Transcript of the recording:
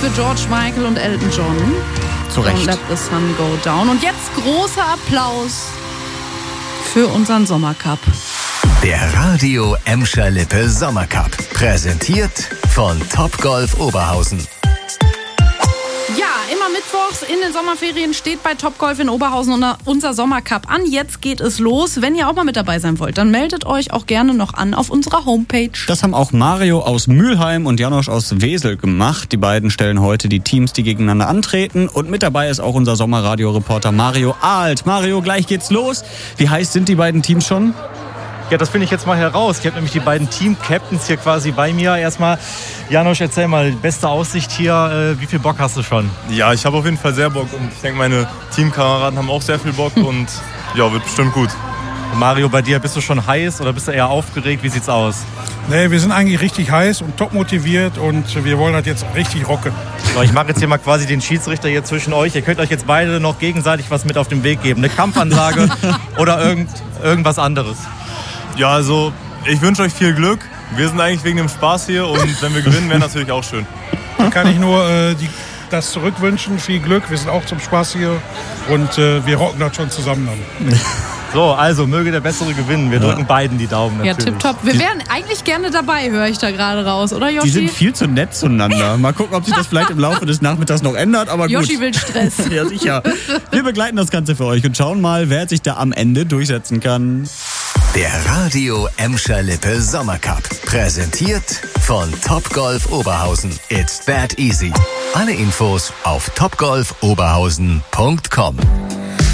für George Michael und Elton John. Zu Recht. Don't let the sun go down. Und jetzt großer Applaus für unseren Sommercup. Der Radio Emscher Lippe Sommercup. Präsentiert von Topgolf Oberhausen. Ja, immer mittwochs in den Sommerferien steht bei Topgolf in Oberhausen unser Sommercup an. Jetzt geht es los. Wenn ihr auch mal mit dabei sein wollt, dann meldet euch auch gerne noch an auf unserer Homepage. Das haben auch Mario aus Mülheim und Janosch aus Wesel gemacht. Die beiden stellen heute die Teams, die gegeneinander antreten. Und mit dabei ist auch unser Sommerradio-Reporter Mario Ahlt. Mario, gleich geht's los. Wie heiß sind die beiden Teams schon? Ja, das finde ich jetzt mal heraus. Ich habe nämlich die beiden Team-Captains hier quasi bei mir. Erstmal, Janosch, erzähl mal, beste Aussicht hier. Wie viel Bock hast du schon? Ja, ich habe auf jeden Fall sehr Bock und ich denke, meine Teamkameraden haben auch sehr viel Bock und ja, wird bestimmt gut. Mario, bei dir, bist du schon heiß oder bist du eher aufgeregt? Wie sieht's aus? Nee, wir sind eigentlich richtig heiß und top motiviert und wir wollen das jetzt richtig rocken. So, ich mache jetzt hier mal quasi den Schiedsrichter hier zwischen euch. Ihr könnt euch jetzt beide noch gegenseitig was mit auf den Weg geben. Eine Kampfansage oder irgendwas anderes. Ja, also ich wünsche euch viel Glück. Wir sind eigentlich wegen dem Spaß hier und wenn wir gewinnen, wäre natürlich auch schön. Dann kann ich nur das zurückwünschen. Viel Glück, wir sind auch zum Spaß hier und wir rocken das schon zusammen dann. So, also möge der Bessere gewinnen. Wir drücken beiden die Daumen natürlich. Ja, tipptopp. Wir wären eigentlich gerne dabei, höre ich da gerade raus, oder Joshi? Die sind viel zu nett zueinander. Mal gucken, ob sich das vielleicht im Laufe des Nachmittags noch ändert, aber gut. Joshi will Stress. Ja, sicher. Wir begleiten das Ganze für euch und schauen mal, wer sich da am Ende durchsetzen kann. Der Radio Emscher Lippe Sommercup. Präsentiert von Topgolf Oberhausen. It's that easy. Alle Infos auf topgolfoberhausen.com.